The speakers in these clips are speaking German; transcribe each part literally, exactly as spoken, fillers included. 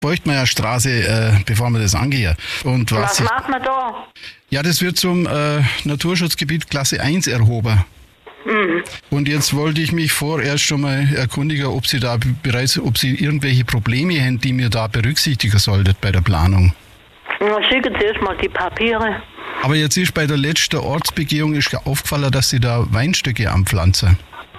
bräuchte man ja Straße, äh, bevor man das angeht. Und was, Was ich, macht man da? ja, das wird zum äh, Naturschutzgebiet Klasse eins erhoben. Mhm. Und jetzt wollte ich mich vorerst schon mal erkundigen, ob Sie da bereits, ob Sie irgendwelche Probleme haben, die mir da berücksichtigen solltet bei der Planung. Na, schicken Sie erst mal die Papiere. Aber jetzt ist bei der letzten Ortsbegehung ist aufgefallen, dass Sie da Weinstöcke anpflanzen.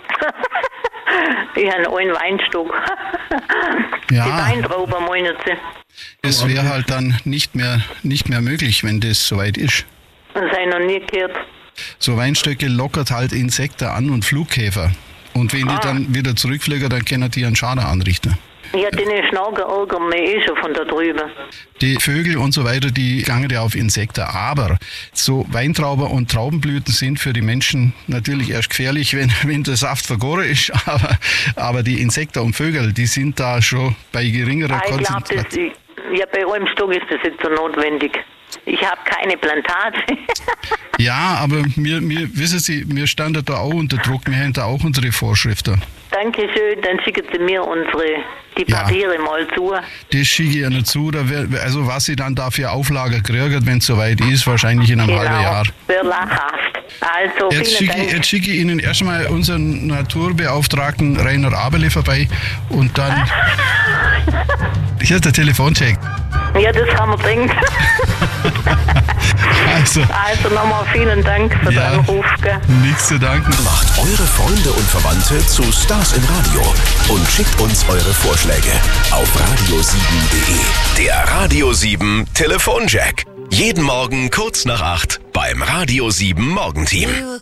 Ich habe einen Weinstock. Ja. Die Weintraube meinen Sie? Das wäre halt dann nicht mehr, nicht mehr möglich, wenn das soweit ist. Das habe ich noch nie gehört. So Weinstöcke lockert halt Insekten an und Flugkäfer. Und wenn Ah. die dann wieder zurückfliegen, dann können die einen Schaden anrichten. Ja, den Schnager ärgern mich eh schon von da drüben. Die Vögel und so weiter, die gangen ja auf Insekten. Aber so Weintrauben und Traubenblüten sind für die Menschen natürlich erst gefährlich, wenn, wenn der Saft vergoren ist. Aber, aber die Insekten und Vögel, die sind da schon bei geringerer Ah, ich glaube, Konzentration. ja, bei einem Stock ist das jetzt so notwendig. Ich habe keine Plantage. Ja, aber wir, wir, wissen Sie, wir standen da auch unter Druck. Wir haben da auch unsere Vorschriften. Dankeschön, dann schicken Sie mir unsere, die Ja. Papiere mal zu. Das schicke ich Ihnen zu. Da wär, also was Sie dann da für Auflagen kriegen, wenn es soweit ist, wahrscheinlich in einem halben Jahr. Wäre lachhaft. Also, Jetzt vielen schicke, Dank. ich- jetzt schicke ich Ihnen erstmal unseren Naturbeauftragten Rainer Aberle vorbei und dann... Hier ist der Telefoncheck. Ja, das haben wir gedacht. Also, Also nochmal vielen Dank für Ja. den Anruf. Gell? nichts zu danken. Macht eure Freunde und Verwandte zu Stars im Radio und schickt uns eure Vorschläge auf radio sieben punkt de. Der Radio sieben Telefonjack. Jeden Morgen kurz nach acht beim Radio sieben Morgenteam.